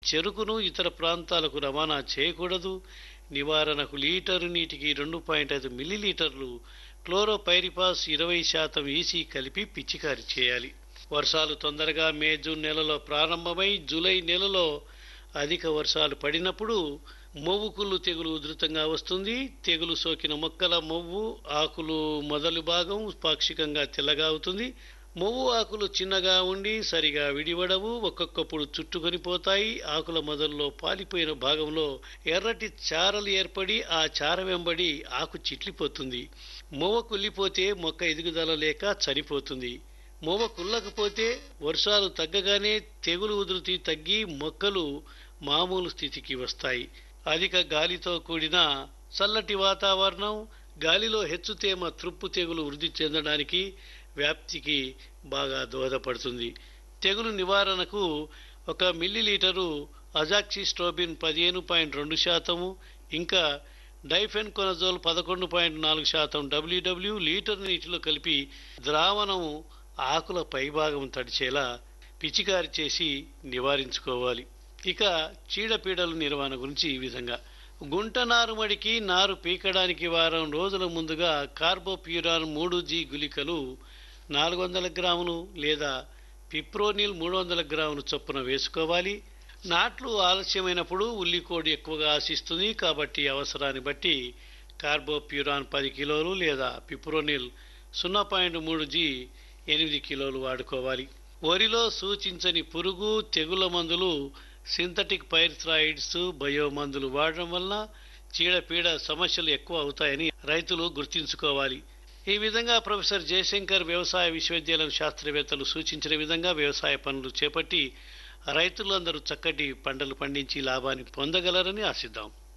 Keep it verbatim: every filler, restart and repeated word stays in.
చెరుకును ఇతర ప్రాంతాలకు రవాణా చేయకూడదు. నివారణకు లీటరు నీటికి రెండు పాయింట్ ఐదు మిల్లీలీటర్లు క్లోరోపైరిపాస్ ఇరవై శాతం ఈసీ కలిపి పిచికారీ చేయాలి. వర్షాలు తొందరగా మే జూన్ నెలలో ప్రారంభమై జూలై నెలలో అధిక వర్షాలు పడినప్పుడు మొవ్వు కుళ్ళు తెగులు ఉధృతంగా వస్తుంది. తెగులు సోకిన మొక్కల మొవ్వు ఆకులు మొదలు భాగం పాక్షికంగా తెల్లగా అవుతుంది. మొవ్వు ఆకులు చిన్నగా ఉండి సరిగా విడివడవు, ఒక్కొక్కప్పుడు చుట్టుకొని పోతాయి. ఆకుల మొదల్లో పాలిపోయిన భాగంలో ఎర్రటి చారలు ఏర్పడి ఆ చార వెంబడి ఆకు చిట్లిపోతుంది. మొవ్వ కుళ్ళిపోతే మొక్క ఎదుగుదల లేక చనిపోతుంది. మొవ్వ కుళ్ళకపోతే వర్షాలు తగ్గగానే తెగులు ఉధృతి తగ్గి మొక్కలు మామూలు స్థితికి వస్తాయి. అధిక గాలితో కూడిన చల్లటి వాతావరణం, గాలిలో హెచ్చు తేమ త్రుప్పు తెగులు వృద్ధి చెందడానికి వ్యాప్తికి బాగా దోహదపడుతుంది. తెగులు నివారణకు ఒక మిల్లీలీటరు అజాక్సిస్ట్రోబిన్ పదిహేను పాయింట్ రెండు శాతము ఇంకా డైఫెన్కొనజోల్ పదకొండు పాయింట్ నాలుగు శాతం డబ్ల్యూడబ్ల్యూ లీటర్ నీటిలో కలిపి ద్రావణం ఆకుల పైభాగం తడిచేలా పిచికారి చేసి నివారించుకోవాలి. ఇక చీడపీడల నిర్వహణ గురించి ఈ విధంగా గుంట నారుమడికి నారు పీకడానికి వారం రోజుల ముందుగా కార్బోప్యూరాన్ మూడు జీ గుళికలు నాలుగు వందల గ్రాములు లేదా పిప్రోనిల్ మూడు వందల గ్రాములు చొప్పున వేసుకోవాలి. నాట్లు ఆలస్యమైనప్పుడు ఉల్లికోడి ఎక్కువగా ఆశిస్తుంది కాబట్టి అవసరాన్ని బట్టి కార్బోప్యూరాన్ పది కిలోలు లేదా పిప్రోనిల్ సున్నా పాయింట్ మూడు జీ ఎనిమిది కిలోలు వాడుకోవాలి. వరిలో సూచించని పురుగు తెగుల మందులు సింథటిక్ పైరిథ్రాయిడ్స్ బయో మందులు వాడడం వలన చీడపీడ సమస్యలు ఎక్కువ అవుతాయని రైతులు గుర్తించుకోవాలి. ఈ విధంగా ప్రొఫెసర్ జయశంకర్ వ్యవసాయ విశ్వవిద్యాలయం శాస్త్రవేత్తలు సూచించిన విధంగా వ్యవసాయ పనులు చేపట్టి రైతులందరూ చక్కటి పంటలు పండించి లాభాన్ని పొందగలరని ఆశిద్దాం.